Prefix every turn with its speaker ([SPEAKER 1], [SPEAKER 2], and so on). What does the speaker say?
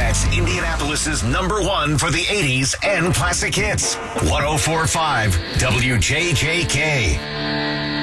[SPEAKER 1] That's Indianapolis's number one for the 80s and classic hits. 104.5 WJJK.